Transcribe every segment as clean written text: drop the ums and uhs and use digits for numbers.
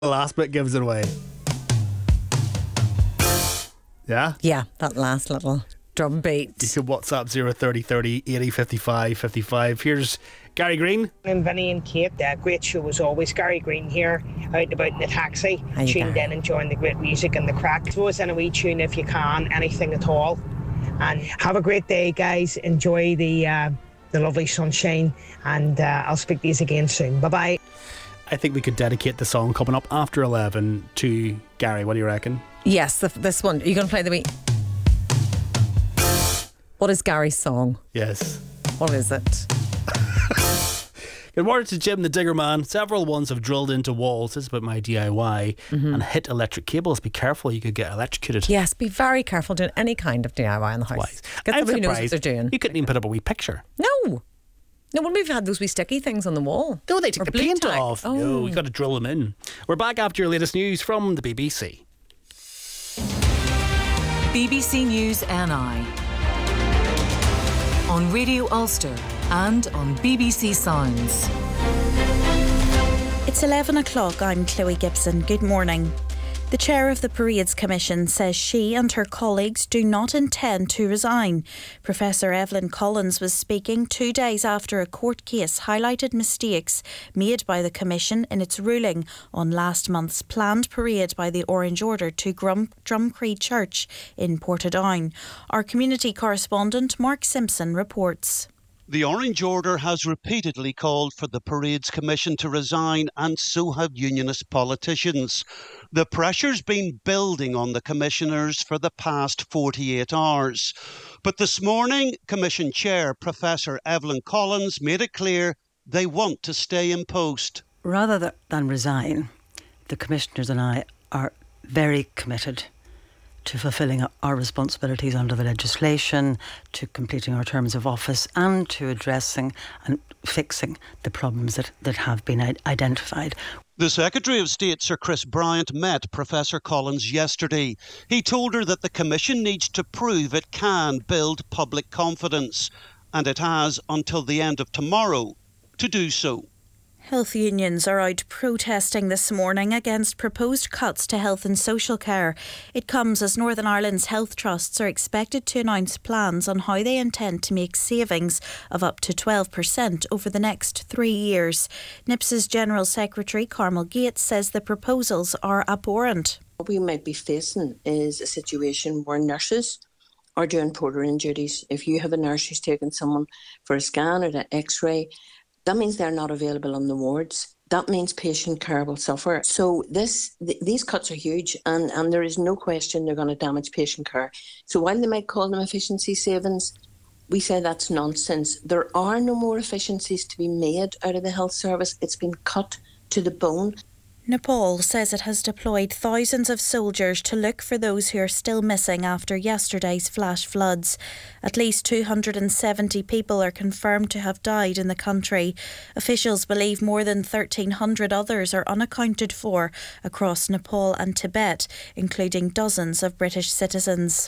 The last bit gives it away. Yeah? Yeah, that last little drum beat. You can WhatsApp 030 30 80 55 55. Here's Gary Green. And Vinny and Kate, great show as always. Gary Green here, out and about in the taxi, tuned in, enjoying the great music and the crack. Throw us in a wee tune if you can, anything at all. And have a great day, guys. Enjoy the lovely sunshine, and I'll speak to you again soon. Bye-bye. I think we could dedicate the song coming up after 11 to Gary. What do you reckon? Yes, this one. Are you going to play the beat? What is Gary's song? Yes. What is it? Good morning to Jim the Digger Man. Several ones have drilled into walls. This is about my DIY and hit electric cables. Be careful, you could get electrocuted. Yes, be very careful doing any kind of DIY in the house. Wise. Get I'm somebody who knows surprised what they're doing. you couldn't even put up a wee picture. No, well, we've had those wee sticky things on the wall. No, they take Or the blue paint tack. off. Oh. No, you've got to drill them in. We're back after your latest news from the BBC. BBC News NI on Radio Ulster and on BBC Sounds. It's 11 o'clock. I'm Chloe Gibson. Good morning. The chair of the Parades Commission says she and her colleagues do not intend to resign. Professor Evelyn Collins was speaking 2 days after a court case highlighted mistakes made by the Commission in its ruling on last month's planned parade by the Orange Order to Drumcree Church in Portadown. Our community correspondent Mark Simpson reports. The Orange Order has repeatedly called for the Parades Commission to resign, and so have unionist politicians. The pressure's been building on the commissioners for the past 48 hours. But this morning, Commission Chair Professor Evelyn Collins made it clear they want to stay in post. Rather than resign, the commissioners and I are very committed to fulfilling our responsibilities under the legislation, to completing our terms of office, and to addressing and fixing the problems that have been identified. The Secretary of State, Sir Chris Bryant, met Professor Collins yesterday. He told her that the Commission needs to prove it can build public confidence, and it has until the end of tomorrow to do so. Health unions are out protesting this morning against proposed cuts to health and social care. It comes as Northern Ireland's health trusts are expected to announce plans on how they intend to make savings of up to 12% over the next 3 years. NIPS's General Secretary Carmel Gates says the proposals are abhorrent. What we might be facing is a situation where nurses are doing portering duties. If you have a nurse who's taking someone for a scan or an x-ray, that means they're not available on the wards. That means patient care will suffer. So these cuts are huge, and there is no question they're going to damage patient care. So while they might call them efficiency savings, we say that's nonsense. There are no more efficiencies to be made out of the health service. It's been cut to the bone. Nepal says it has deployed thousands of soldiers to look for those who are still missing after yesterday's flash floods. At least 270 people are confirmed to have died in the country. Officials believe more than 1,300 others are unaccounted for across Nepal and Tibet, including dozens of British citizens.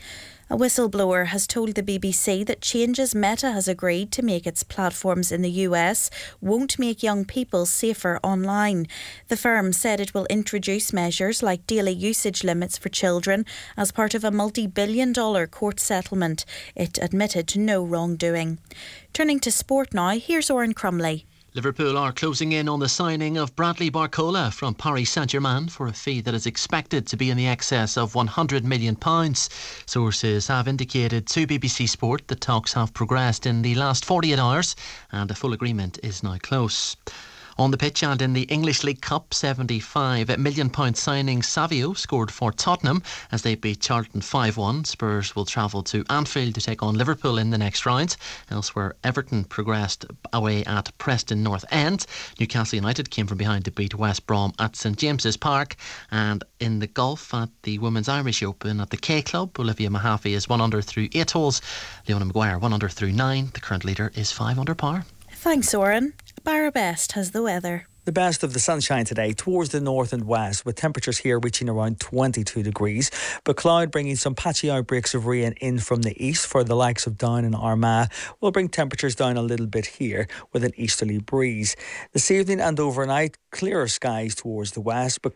A whistleblower has told the BBC that changes Meta has agreed to make its platforms in the US won't make young people safer online. The firm said it will introduce measures like daily usage limits for children as part of a multi-billion-dollar court settlement. It admitted to no wrongdoing. Turning to sport now, here's Oren Crumley. Liverpool are closing in on the signing of Bradley Barcola from Paris Saint-Germain for a fee that is expected to be in the excess of £100 million. Sources have indicated to BBC Sport that talks have progressed in the last 48 hours and a full agreement is now close. On the pitch and in the English League Cup, £75 million signing Savio scored for Tottenham as they beat Charlton 5-1. Spurs will travel to Anfield to take on Liverpool in the next round. Elsewhere, Everton progressed away at Preston North End. Newcastle United came from behind to beat West Brom at St James's Park. And in the golf at the Women's Irish Open at the K Club, Olivia Mahaffey is 1 under through 8 holes. Leona Maguire 1 under through 9. The current leader is 5 under par. Thanks, Oren. Barabest has the weather. The best of the sunshine today towards the north and west, with temperatures here reaching around 22 degrees. But cloud bringing some patchy outbreaks of rain in from the east for the likes of Down and Armagh will bring temperatures down a little bit here with an easterly breeze. This evening and overnight, clearer skies towards the west, but